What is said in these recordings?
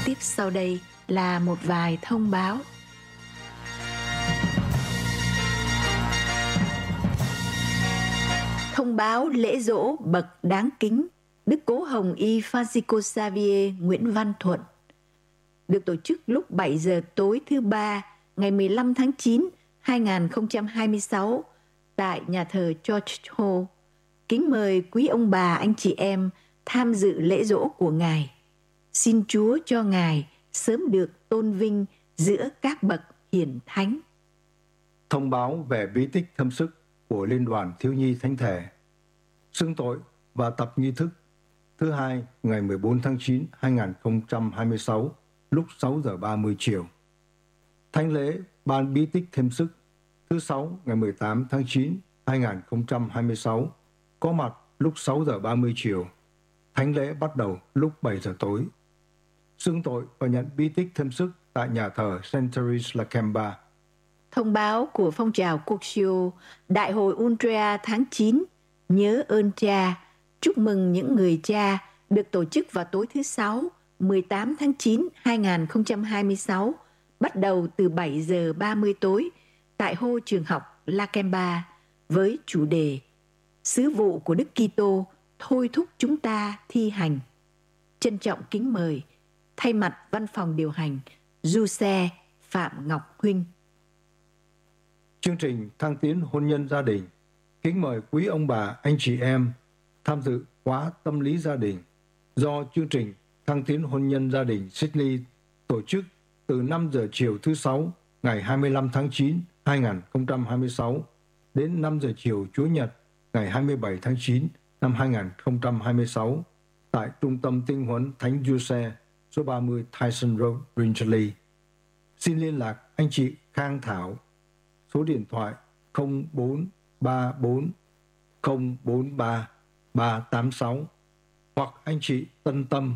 Tiếp sau đây là một vài thông báo. Thông báo lễ giỗ bậc đáng kính Đức Cố Hồng Y Francisco Xavier Nguyễn Văn Thuận được tổ chức lúc 7 giờ tối thứ Ba ngày 15 tháng 9, 2026 tại nhà thờ George Hall. Kính mời quý ông bà, anh chị em tham dự lễ giỗ của Ngài. Xin Chúa cho Ngài sớm được tôn vinh giữa các bậc hiển thánh. Thông báo về bí tích thâm sức của Liên đoàn Thiếu nhi Thánh thể. Xưng tội và tập nghi thức thứ Hai ngày 14 tháng 9, 2026 lúc 6 giờ 30 chiều. Thánh lễ ban bí tích thêm sức thứ Sáu ngày 18 tháng 9, 2026 có mặt lúc 6 giờ 30 chiều. Thánh lễ bắt đầu lúc 7 giờ tối. Xưng tội và nhận bí tích thêm sức tại nhà thờ St. Therese Lakemba. Thông báo của phong trào Curcio, Đại hội Ultra tháng 9, nhớ ơn cha, chúc mừng những người cha được tổ chức vào tối thứ Sáu, 18 tháng 9, 2026, bắt đầu từ 7 giờ 30 tối tại hô trường học Lakemba với chủ đề Sứ vụ của Đức Kitô thôi thúc chúng ta thi hành. Trân trọng kính mời, thay mặt văn phòng điều hành, Giuse Phạm Ngọc Huynh. Chương trình thăng tiến hôn nhân gia đình. Kính mời quý ông bà, anh chị em tham dự khóa tâm lý gia đình do chương trình thăng tiến hôn nhân gia đình Sydney tổ chức từ 5 giờ chiều thứ Sáu ngày 25 tháng 9, 2026 đến 5 giờ chiều Chủ nhật ngày 27 tháng 9 năm 2026 tại Trung tâm Tinh huấn Thánh Giuse, số 30 Tyson Road, Brinkley. Xin liên lạc anh chị Khang Thảo, số điện thoại 0434 043 386 hoặc anh chị Tân Tâm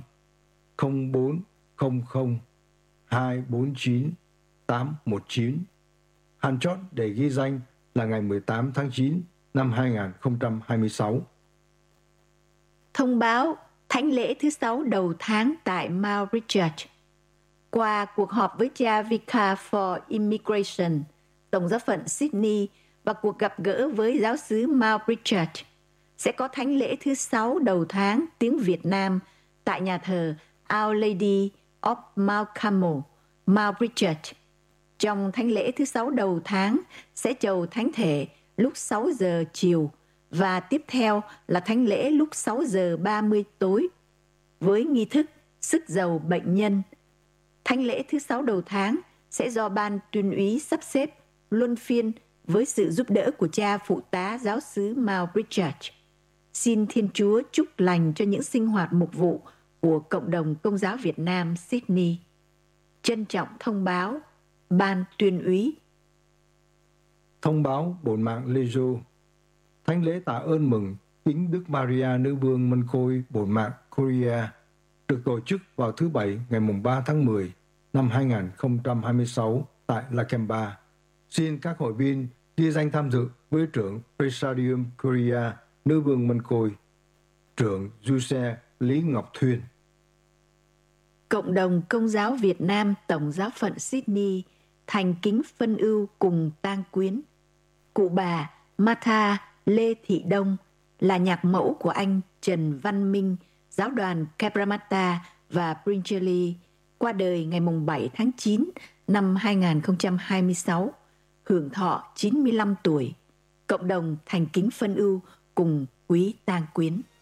0400 249 819. Hạn chót để ghi danh là ngày 18 tháng 9 năm 2026. Thông báo thánh lễ thứ Sáu đầu tháng tại Mount Richard. Qua cuộc họp với cha Vicar for Immigration, Tổng giáo phận Sydney và cuộc gặp gỡ với giáo xứ Mount Richard, sẽ có thánh lễ thứ Sáu đầu tháng tiếng Việt Nam tại nhà thờ Our Lady of Mount Carmel, Mount Richard. Trong thánh lễ thứ Sáu đầu tháng sẽ chầu thánh thể lúc 6 giờ chiều và tiếp theo là thánh lễ lúc 6 giờ 30 tối với nghi thức sức giàu bệnh nhân. Thánh lễ thứ Sáu đầu tháng sẽ do ban tuyên úy sắp xếp luân phiên với sự giúp đỡ của cha phụ tá giáo xứ Mount Richard. Xin Thiên Chúa chúc lành cho những sinh hoạt mục vụ của Cộng đồng Công giáo Việt Nam Sydney. Trân trọng thông báo, ban tuyên úy. Thông báo bổn mạng Lê-giô. Thánh lễ tạ ơn mừng kính Đức Maria Nữ Vương Mân Khôi bổn mạng Korea được tổ chức vào thứ Bảy ngày 3 tháng 10 năm 2026 tại Lakemba. Xin các hội viên ghi danh tham dự với trưởng Presidium Korea Nữ Vương Mân Khôi, trưởng Giuse Lý Ngọc Thuyên. Cộng đồng Công giáo Việt Nam Tổng giáo phận Sydney thành kính phân ưu cùng tang quyến. Cụ bà Martha Lê Thị Đông là nhạc mẫu của anh Trần Văn Minh, giáo đoàn Cabramatta và Brinkley, qua đời ngày 7 tháng 9 năm 2026, hưởng thọ 95 tuổi. Cộng đồng thành kính phân ưu cùng quý tang quyến.